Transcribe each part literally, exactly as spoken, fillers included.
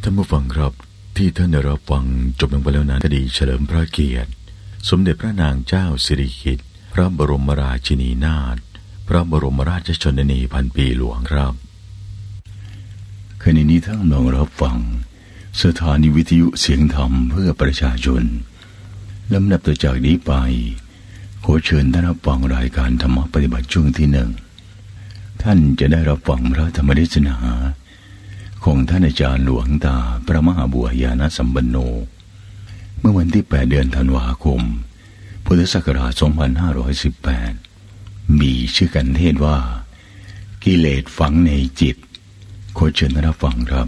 ท่านผู้ฟังครับที่ท่านได้รับฟังจบลงไปแล้วนั้นคดีเฉลิมพระเกียรติสมเด็จพระนางเจ้าสิริกิติ์พระบรมราชินีนาถพระบรมราชชนนีพันปีหลวงครับขณะนี้ท่านกำลังรับฟังสถานีวิทยุเสียงธรรมเพื่อประชาชนลำดับต่อจากนี้ไปขอเชิญท่านรับฟังรายการธรรมปฏิบัติช่วงที่หนึ่งท่านจะได้รับฟังพระธรรมเทศนาของท่านอาจารย์หลวงตาพระมหาบัวยานสัมปันโนเมื่อวันที่แปดเดือนธันวาคมพุทธศักราชสองพันห้าร้อยสิบแปดมีชื่อกันเทศว่ากิเลสฝังในจิตขอเชิญรับฟังครับ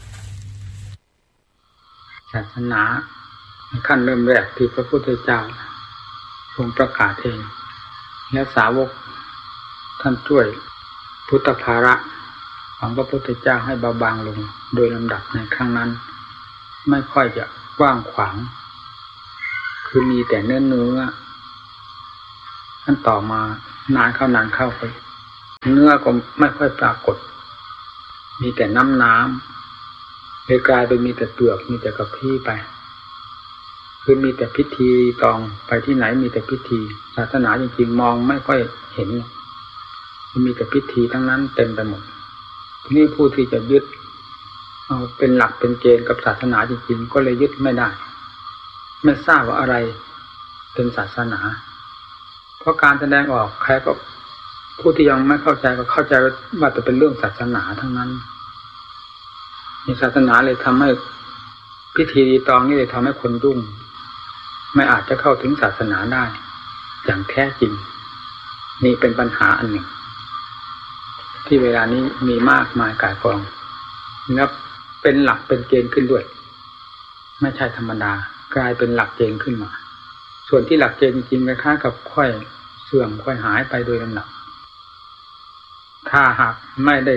ศาสนาขั้นเริ่มแรกที่พระพุทธเจ้าทรงประกาศเองและสาวกท่านช่วยพุทธภาระของพระพุทธเจ้าให้เบาบางลงโดยลำดับในครั้งนั้นไม่ค่อยจะกว้างขวางคือมีแต่เนื้อเนื้อท่านต่อมานานเข้านานเข้าไปเนื้อก็ไม่ค่อยปรากฏมีแต่น้ำน้ำเลยกลายเป็นมีแต่เปลือกมีแต่กระพี้ไปคือมีแต่พิธีตองไปที่ไหนมีแต่พิธีศาสนาจริงๆมองไม่ค่อยเห็นมีแต่พิธีทั้งนั้นเต็มไปหมดนี่ผู้ที่จะยึดเอาเป็นหลักเป็นเกณฑ์กับศาสนาจริงๆก็เลยยึดไม่ได้ไม่ทราบว่าอะไรเป็นศาสนาเพราะการแสดงออกใครก็ผู้ที่ยังไม่เข้าใจก็เข้าใจว่าจะเป็นเรื่องศาสนาทั้งนั้นในศาสนาเลยทำให้พิธีรีตองนี่เลยทำให้คนยุ่งไม่อาจจะเข้าถึงศาสนาได้อย่างแท้จริงนี่เป็นปัญหาอันหนึ่งที่เวลานี้มีมากมายก่ายกองนับเป็นหลักเป็นเกณฑ์ขึ้นด้วยไม่ใช่ธรรมดากลายเป็นหลักเกณฑ์ขึ้นมาส่วนที่หลักเกณฑ์จริงๆคล้ายๆกับค่อยเสื่อมค่อยหายไปโดยลำดับถ้าหากไม่ได้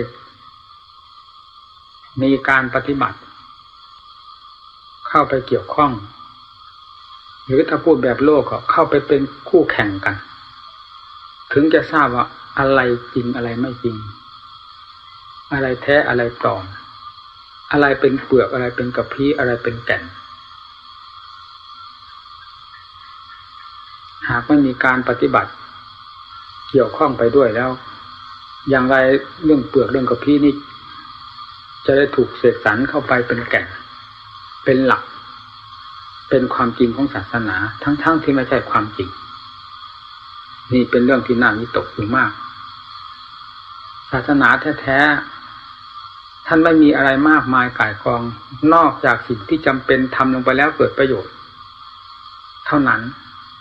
มีการปฏิบัติเข้าไปเกี่ยวข้องหรือถ้าพูดแบบโลกก็เข้าไปเป็นคู่แข่งกันถึงจะทราบว่าอะไรจริงอะไรไม่จริงอะไรแท้อะไรปลอมอะไรเป็นเปลือกอะไรเป็นกระพี้อะไรเป็นแก่นหากไม่มีการปฏิบัติเกี่ยวข้องไปด้วยแล้วอย่างไรเรื่องเปลือกเรื่องกระพี้นี่จะได้ถูกเสกสรรเข้าไปเป็นแก่นเป็นหลักเป็นความจริงของศาสนาทั้งๆ ท, ที่ไม่ใช่ความจริงนี่เป็นเรื่องที่น่าวิตกอยู่มากศาสนาแท้ๆท่านไม่มีอะไรมากมายก่ายกองนอกจากสิ่งที่จำเป็นทำลงไปแล้วเกิดประโยชน์เท่านั้น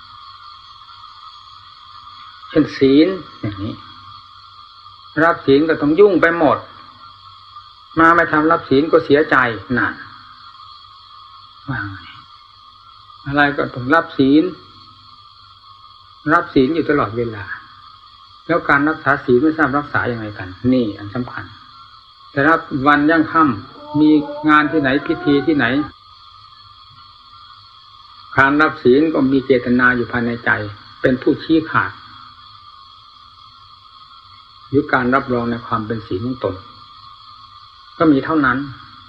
เช่นศีลอย่างนี้รับศีลก็ต้องยุ่งไปหมดมาไม่ทำรับศีลก็เสียใจนั่นว่าไงอะไรก็ต้องรับศีลรับศีลอยู่ตลอดเวลาแล้วการรักษาศีลไม่ทราบรักษาอย่างไรกันนี่อันสำคัญแต่รับวันย่างค่ำมีงานที่ไหนพิธีที่ไหนการรับศีลก็มีเจตนาอยู่ภายในใจเป็นผู้ชี้ขาดหรือการรับรองในความเป็นศีลของตนก็มีเท่านั้น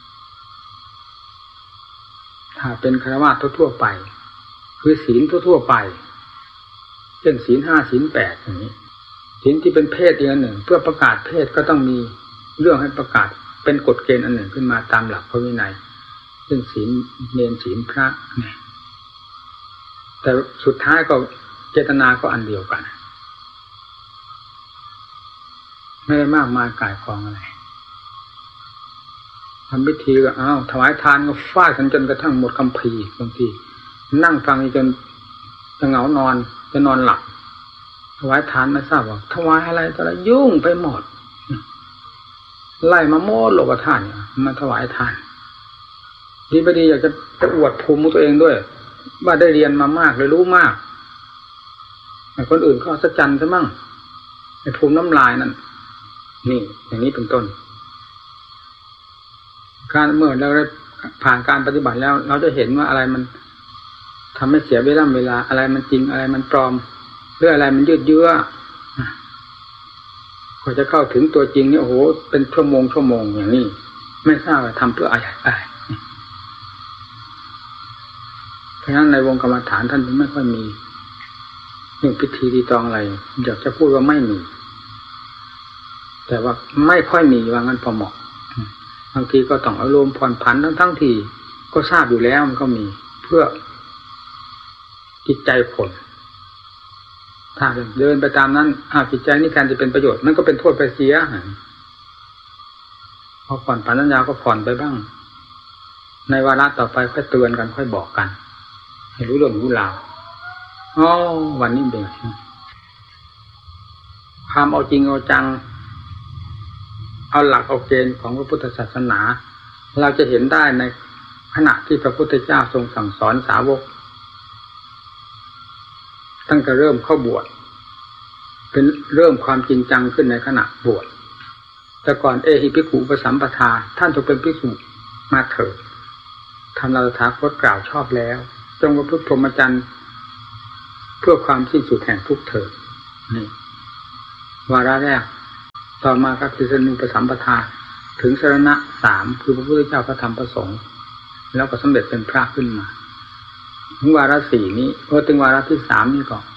ถ้าเป็นฆราวาสทั่วๆไปคือศีลทั่วๆไปเช่นศีลห้าศีลแปดอย่างนี้ศีลที่เป็นเพศอีกอันหนึ่งเพื่อประกาศเพศก็ต้องมีเรื่องให้ประกาศเป็นกฎเกณฑ์อันหนึ่งขึ้นมาตามหลักพระวินัยซึ่งศีลเนรศีลพระเนี่ยแต่สุดท้ายก็เจตนาก็อันเดียวกันไม่ได้มากมายก่ายกองอะไรทำพิธีก็อ้าวถวายทานก็ฟาดกันจนกระทั่งหมดคัมภีร์บางทีนั่งฟังจนจะเหงานอนจะนอนหลับถวายทานไม่ทราบว่าถวายอะไรแต่ละยุ่งไปหมดไล่มาโม้โลกทานมาถวายทานดีไม่ดีอยากจะจะอวดภูมิตัวเองด้วยว่าได้เรียนมามากเลยรู้มากแต่คนอื่นเขาอัศจรรย์ซะมั่งไอ้ภูมิน้ำลายนั่นนี่อย่างนี้เป็นต้นการเมื่อเราได้ผ่านการปฏิบัติแล้วเราจะเห็นว่าอะไรมันทำให้เสียเวลาเวลาอะไรมันจริงอะไรมันปลอมหรืออะไรมันยืดเยื้อพอจะเข้าถึงตัวจริงนี่โอ้โหเป็นชั่วโมงชั่วโมงอย่างนี้ไม่ทราบว่าทำเพื่ออะไรราะฉะนั้นในวงกรรมฐานท่านไม่ค่อยมีเรื่องพิธีรีตองอะไรอยากจะพูดว่าไม่มีแต่ว่าไม่ค่อยมีว่างั้นพอเหมาะบางทีก็ต้องอารมณ์ผ่อนผันทั้งทั้งที่ก็ทราบอยู่แล้วมันก็มีเพื่อจิตใจผลถ้าเดินไปตามนั้นอ้าวจิตใจนี่การจะเป็นประโยชน์มันก็เป็นโทษไปเสียพอผ่อนผันสัญญาก็ผ่อนไปบ้างในวาระต่อไปค่อยเตือนกันค่อยบอกกันให้รู้เรื่องรู้ราวอ๋อวันนี้เป็นความเอาจริงเอาจังเอาหลักเอาเกณฑ์ของพระพุทธศาสนาเราจะเห็นได้ในขณะที่พระพุทธเจ้าทรงสั่งสอนสาวกตั้งแต่เริ่มเข้าบวชเป็นเริ่มความจริงจังขึ้นในขณะบวชแต่ก่อนเอหิภิกขุอุปสัมปทาท่านจงเป็นภิกษุมาเถิดทำเราตถาคตกล่าวชอบแล้วจงประพฤติพรหมจรรย์เพื่อความสิ้นสุดแห่งทุกข์เถิดนี่วาระแรกต่อมาก็คือสนุปสัมปทาถึงสรณะสามคือพระพุทธเจ้าพระธรรมพระสงฆ์แล้วก็สำเร็จเป็นพระขึ้นมาถึงวาระสี่นี้พอถึงวาระที่สามนี่ก็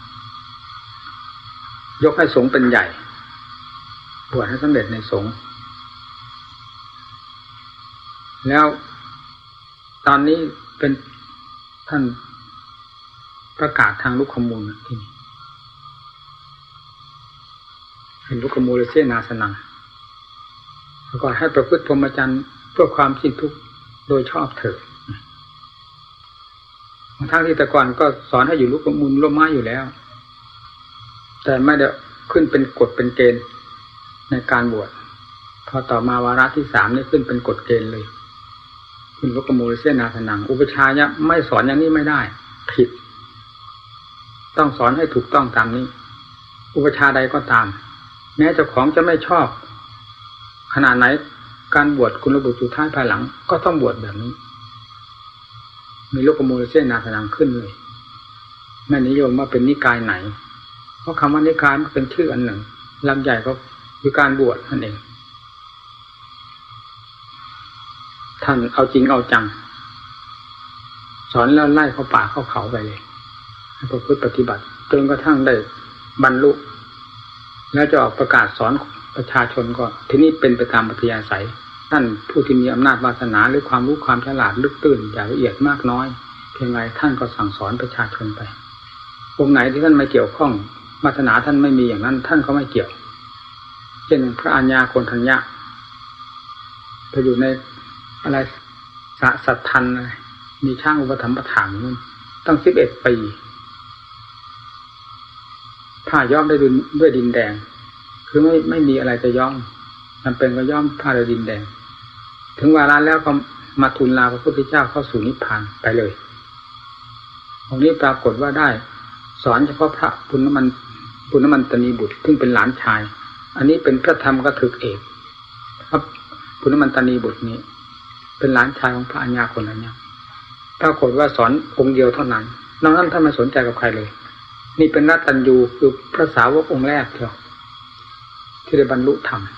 ยกให้สงฆ์เป็นใหญ่บวชให้สำเร็จในสงฆ์แล้วตอนนี้เป็นท่านประกาศทางลูกขมูลที่นี่เป็นลูกขมูลเสนาสนังแล้วก็ให้ประพฤติพรหมจรรย์เพื่อความสิ้นทุกข์โดยชอบเถิดทั้งที่แต่ก่อนก็สอนให้อยู่ลูกขมูลร่มไม้อยู่แล้วแต่ไม่ได้ขึ้นเป็นกฎเป็นเกณฑ์ในการบวชพอต่อมาวาระที่สามนี่ขึ้นเป็นกฎเกณฑ์เลยคุณลูกขมูลเสนาสนังอุปชายะไม่สอนอย่างนี้ไม่ได้ผิดต้องสอนให้ถูกต้องตามนี้อุปชาใดก็ตามแม้เจ้าของจะไม่ชอบขนาดไหนการบวชคุณระบุสุดท้ายภายหลังก็ต้องบวชแบบนี้มีลูกขมูลเสนาสนังขึ้นเลยไม่นิยมว่าเป็นนิกายไหนเพราะคำว่านิกายมันเป็นชื่ออันหนึ่งลำใหญ่ก็คือการบวชนั่นเองท่านเอาจริงเอาจังสอนแล้วไล่เข้าป่าเข้าเขาไปเลยให้ประพฤติปฏิบัติจนกระทั่งได้บรรลุแล้วจะออกประกาศสอนประชาชนก็ที่นี่เป็นไปตามปัจจัยใสท่านผู้ที่มีอำนาจวาสนาหรือความรู้ความฉลาดลึกตื้นอย่างละเอียดมากน้อยเพียงไรท่านก็สั่งสอนประชาชนไปองค์ไหนที่ท่านไม่เกี่ยวข้องวาสนาท่านไม่มีอย่างนั้นท่านก็ไม่เกี่ยวเช่นพระอัญญาโกณฑัญญะไปอยู่ในอะไรสะสัตทันอะไรมีช่างอุปถัมภ์ประถางนั่นตั้งสิบเอ็ดปีผ้าย้อมได้ด้วยดินแดงคือไม่ไม่มีอะไรจะย้อมจำเป็นก็ย้อมผ้าด้วยดินแดงถึงวาระแล้วก็มาทูลลาพระพุทธเจ้าเข้าสู่นิพพานไปเลยตรงนี้ปรากฏว่าได้สอนเฉพาะพระปุณณมันปุณณมันตนีบุตรซึ่งเป็นหลานชายอันนี้เป็นพระธรรมกถึกเอกครับปุณณมันตนีบุตรนี้เป็นหลานชายของพระอัญญาโกณฑัญญะปรากฏว่าสอนองค์เดียวเท่านั้นนอกนั้นท่านไม่สนใจกับใครเลยนี่เป็นรัตตัญญูคือพระสาวกองค์แรกเดียวที่ได้บรรลุธรรม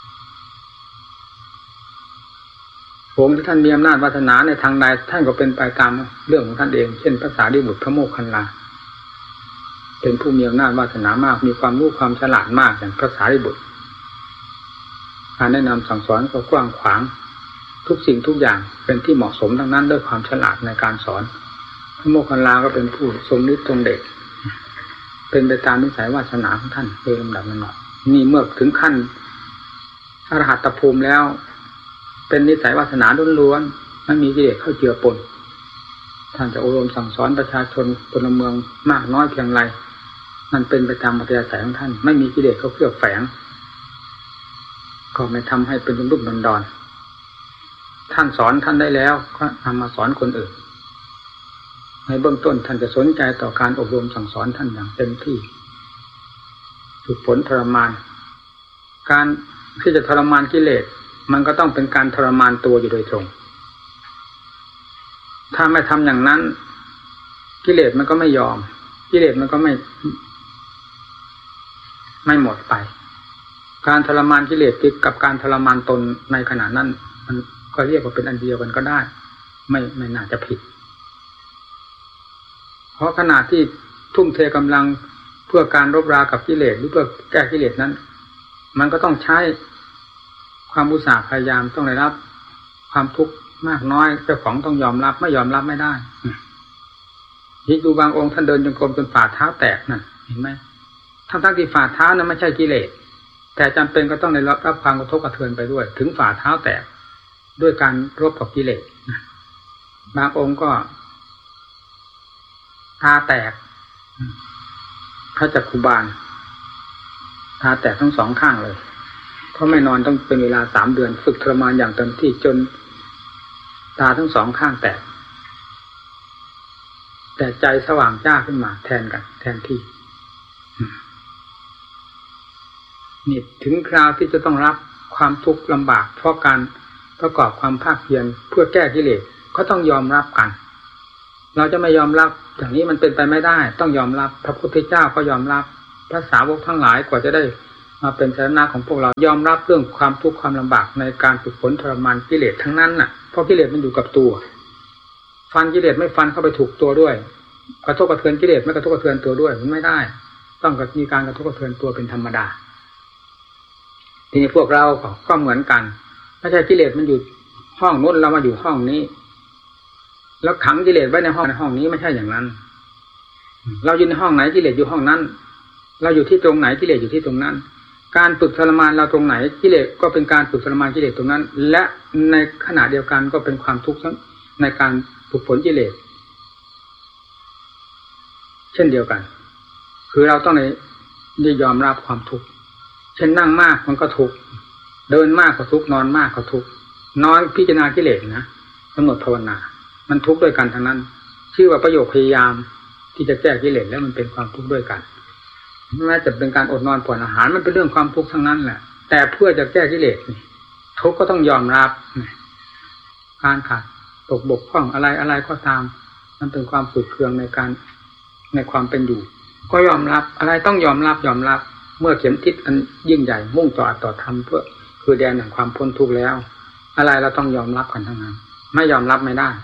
องค์ที่ท่านมีอำนาจวาสนาในทางใดท่านก็เป็นไปตามเรื่องของท่านเองเช่นพระสารีบุตรพระโมคคัลลาเป็นผู้มีอำนาจวาสนามากมีความรู้ความฉลาดมากอย่างพระสารีบุตรการแนะนำสั่งสอนก็กว้างขวางทุกสิ่งทุกอย่างเป็นที่เหมาะสมทั้งนั้นด้วยความฉลาดในการสอนพระโมคคัลลาก็เป็นผู้ทรงฤทธิ์ทรงเดชเป็นไปตามนิสัยวาสนาของท่านโดยลำดับลำดับนี่เมื่อถึงขั้นอรหัตภูมิแล้วเป็นนิสัยวาสนาล้วนๆไม่มีกิเลสเข้าเจือปนท่านจะอบรมสั่งสอนประชาชนพลเมืองมากน้อยเพียงไรนั่นเป็นไปตามอัธยาศัยของท่านไม่มีกิเลสเข้าเคลือบแฝงก็ไม่ทำให้เป็นรุ่มรุ่มดอนๆท่านสอนท่านได้แล้วก็นำมาสอนคนอื่นในเบื้องต้นท่านจะสนใจต่อการอบรมสั่งสอนท่านอย่างเต็มที่ฝึกฝนทรมานการที่จะทรมานกิเลสมันก็ต้องเป็นการทรมานตัวอยู่โดยตรงถ้าไม่ทำอย่างนั้นกิเลสมันก็ไม่ยอมกิเลสมันก็ไม่ไม่หมดไปการทรมานกิเลสกับการทรมานตนในขณะนั้นมันก็เรียกว่าเป็นอันเดียวกันก็ได้ไม่ไม่น่าจะผิดเพราะขณะที่ทุ่มเทกำลังเพื่อการรบรากับกิเลสหรือเพื่อแก้กิเลสนั้นมันก็ต้องใช้ความอุตสาห์พยายามต้องได้รับความทุกข์มากน้อยเจ้าของต้องยอมรับไม่ยอมรับไม่ได้ที่ดูบางองค์ท่านเดินจงกรมจนฝ่าเท้าแตกนั่นเห็นไหมทั้งๆที่ฝ่าเท้านั้นไม่ใช่กิเลสแต่จำเป็นก็ต้องได้รับความกระทบกระเทือนไปด้วยถึงฝ่าเท้าแตกด้วยการรบกับกิเลสบางองค์ก็ตาแตกพระจักขุบาลตาแตกทั้งสองข้างเลยเพราะไม่นอนต้องเป็นเวลาสามเดือนฝึกทรมานอย่างเต็มที่จนตาทั้งสองข้างแตกแต่ใจสว่างจ้าขึ้นมาแทนกันแทนที่นี่ถึงคราวที่จะต้องรับความทุกข์ลำบากเพราะการประกอบความภาคเพียรเพื่อแก้กิเลสก็ต้องยอมรับกันเราจะไม่ยอมรับอย่างนี้มันเป็นไปไม่ได้ต้องยอมรับพระพุทธเจ้าก็ยอมรับพระสาวกทั้งหลายกว่าจะได้มาเป็นสาระของพวกเรายอมรับเรื่องความทุกข์ความลำบากในการฝึกฝนทรมานกิเลสทั้งนั้นน่ะเพราะกิเลสมันอยู่กับตัวฟันกิเลสไม่ฟันเข้าไปถูกตัวด้วยกระทบกระเทือนกิเลสไม่กระทบกระเทือนตัวด้วยมันไม่ได้ต้องมีการกระทบกระเทือนตัวเป็นธรรมดาทีนี้พวกเราก็เหมือนกันไม่ใช่กิเลสมันอยู่ห้องนู้นเรามาอยู่ห้องนี้แล้วขังกิเลสไว้ในห้องในห้องนี้ไม่ใช่อย่างนั้นเราอยู่ในห้องไหนกิเลสอยู่ห้องนั้นเราอยู่ที่ตรงไหนกิเลสอยู่ที่ตรงนั้นการฝึกทรมานเราตรงไหนกิเลสก็เป็นการฝึกทรมานกิเลสตรงนั้นและในขณะเดียวกันก็เป็นความทุกข์ในการฝึกฝนกิเลสเช่นเดียวกันคือเราต้องได้ยอมรับความทุกข์เช่นนั่งมากมันก็ทุกข์เดินมากก็ทุกข์นอนมากก็ทุกข์นอนพิจารณากิเลสนะกำหนดภาวนามันทุกข์ด้วยกันทั้งนั้นชื่อว่าประโยคพยายามที่จะแก้กิเลสแล้วมันเป็นความทุกข์ด้วยกันแม้จะเป็นการอดนอนผ่อนอาหารมันเป็นเรื่องความทุกข์ทั้งนั้นแหละแต่เพื่อจะแก้กิเลสทุกข์ก็ต้องยอมรับการขาดตกบกพร่องอะไรอะไรก็ตามมันเป็นความฝืดเคืองในการในความเป็นอยู่ก็ยอมรับอะไรต้องยอมรับยอมรับเมื่อเข็มทิศอันยิ่งใหญ่มุ่งต่ออัตต่อธรรมเพื่อคือแดนแห่งความพ้นทุกข์แล้วอะไรเราต้องยอมรับกันทั้งนั้นไม่ยอมรับไม่ได้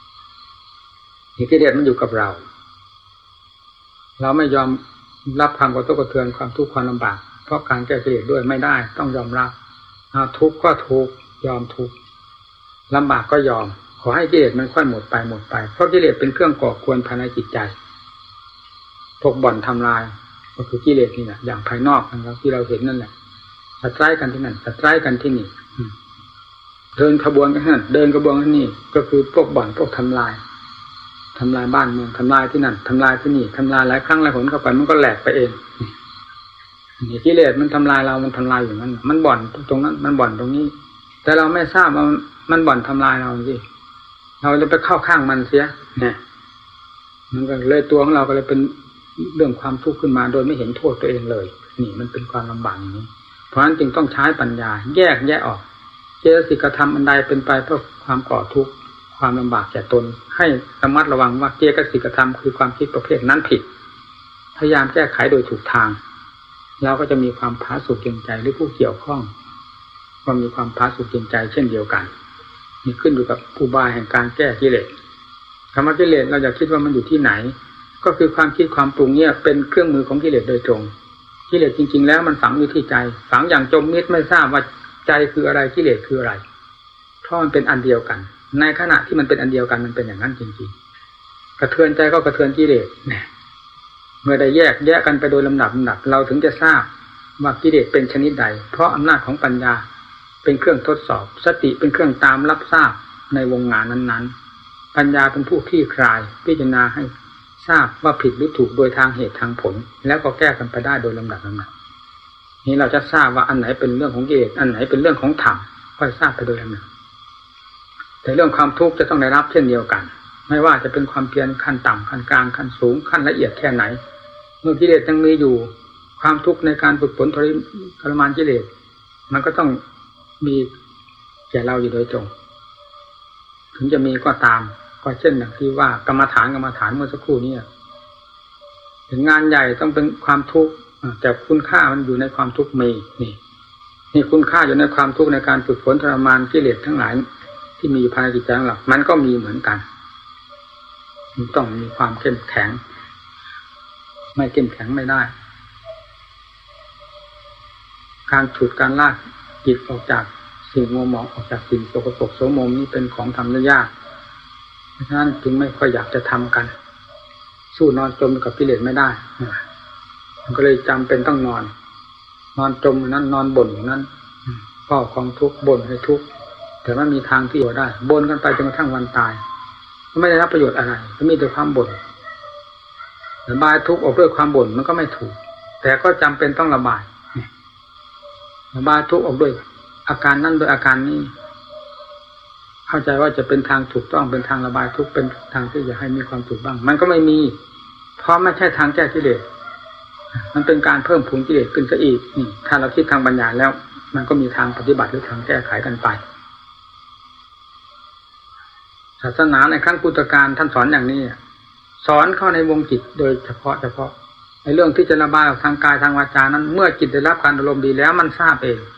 กิเลสมันอยู่กับเราเราไม่ยอมรับความกระทบกระเทือนความทุกข์ความลำบากเพราะการแก้กิเลสด้วยไม่ได้ต้องยอมรับทุกข์ก็ทุกข์ยอมทุกข์ลำบากก็ยอมขอให้กิเลสมันค่อยหมดไปหมดไปเพราะกิเลสเป็นเครื่องก่อกวนภายในจิตใจพวกบ่อนทำลายก็คือกิเลสนี่แหละอย่างภายนอกนะครับที่เราเห็นนั่นแหละสัตว์ไร้กันที่นั่นสัตว์ไร้กันที่นี่เดินขบวนกันที่นั่นเดินขบวนกันนี่ก็คือพวกบ่อนพวกทำลายทำลายบ้านเมืองทำลายที่นั่นทำลายที่นี่ทำลายหลายครั้งหลายหนเข้าไปมันก็แหลกไปเองนี่กิเลสมันทำลายเรามันทำลายอยู่นั้นมันบ่อนตรงนั้นมันบ่อนตรงนี้แต่เราไม่ทราบว่ามันบ่อนทำลายเราสิเราจะไปเข้าข้างมันเสียเนี่ยมันก็เลยตัวของเราก็เลยเป็นเรื่องความทุกข์ขึ้นมาโดยไม่เห็นโทษตัวเองเลยนี่มันเป็นความลำบากอย่างนี้เพราะฉะนั้นจึงต้องใช้ปัญญาแยกแยะออกเจตสิกธรรมอันใดเป็นไปเพื่อความก่อทุกข์ความลำบากแก่ตนให้ระมัดระวังว่าเจตสิกธรรมคือความคิดประเภทนั้นผิดพยายามแก้ไขโดยถูกทางเราก็จะมีความผาสุกเย็นใจหรือผู้เกี่ยวข้องก็มีความผาสุกเย็นใจเช่นเดียวกันนี่ขึ้นอยู่กับอุบายแห่งการแก้กิเลสคำว่ากิเลสเราอย่าคิดว่ามันอยู่ที่ไหนก็คือความคิดความปรุงเนี่ยเป็นเครื่องมือของกิเลสโดยตรงกิเลสจริงๆแล้วมันฝังอยู่ที่ใจฝังอย่างจมมิดไม่ทราบว่าใจคืออะไรกิเลสคืออะไรเพราะมันเป็นอันเดียวกันในขณะที่มันเป็นอันเดียวกันมันเป็นอย่างนั้นจริงๆกระเทือนใจก็กระเทือนกิเลสเนี่ยเมื่อได้แยกแยกกันไปโดยลำดับลำดับเราถึงจะทราบว่ากิเลสเป็นชนิดใดเพราะอำนาจของปัญญาเป็นเครื่องทดสอบสติเป็นเครื่องตามรับทราบในวงงานนั้นๆปัญญาเป็นผู้คลี่คลายพิจารณาให้ทราบว่าผิดหรือถูกโดยทางเหตุทางผลแล้วก็แก้กันไปได้โดยลำดับลำดับนี้เราจะทราบว่าอันไหนเป็นเรื่องของกิเลสอันไหนเป็นเรื่องของธรรมค่อยทราบไปโดยลำดับแต่เรื่องความทุกข์จะต้องได้รับเช่นเดียวกันไม่ว่าจะเป็นความเพียรขั้นต่ำขั้นกลางขั้นสูงขั้นละเอียดแค่ไหนเมื่อกิเลสยังมีอยู่ความทุกข์ในการฝึกฝนทรมานกิเลสมันก็ต้องมีแก่เราอยู่โดยตรงถึงจะมีก็ตามก็เช่นอย่างที่ว่ากรรมฐานกรรมฐานเมื่อสักครู่นี้ถึงงานใหญ่ต้องเป็นความทุกข์แต่คุณค่ามันอยู่ในความทุกข์มีนี่นี่คุณค่าอยู่ในความทุกข์ในการฝึกฝนทรมานกิเลสทั้งหลายที่มีอยู่ภายในจิตใจของเรามันก็มีเหมือนกันมันต้องมีความเข้มแข็งไม่เข้มแข็งไม่ได้การฉุดการลากจิตออกจากสิ่งมัวหมองออกจากสิ่งสกปรกโสมมนี่เป็นของทำได้ยากเพราะฉะนั้นจึงไม่ค่อยอยากจะทำกันสู้นอนจมกับกิเลสไม่ได้มันก็เลยจำเป็นต้องนอนนอนจมนั้นนอนบ่นอย่างนั้นพ่อของทุกข์บ่นให้ทุกข์แต่ว่ามีทางที่อยู่ได้บ่นกันไปจนกระทั่งวันตายไม่ได้รับประโยชน์อะไรก็มีแต่ความบ่นระบายทุกข์ออกด้วยความบ่นมันก็ไม่ถูกแต่ก็จำเป็นต้องระบายระบายทุกข์ออกด้วยอาการนั้นโดยอาการนี้เข้าใจว่าจะเป็นทางถูกต้องเป็นทางระบายทุกข์เป็นทางที่จะให้มีความสุขบ้างมันก็ไม่มีเพราะไม่ใช่ทางแก้กิเลสมันเป็นการเพิ่มพูนกิเลสขึ้นซะอีกนี่ถ้าเราคิดทางปัญญาแล้วมันก็มีทางปฏิบัติหรือทางแก้ไขกันไปศาสนาในครั้งพุทธกาลท่านสอนอย่างนี้สอนเข้าในวงจิตโดยเฉพาะเฉพาะในเรื่องที่จะระบายออกทางกายทางวาจานั้นเมื่อจิตได้รับการอารมณ์ดีแล้วมันทราบเอง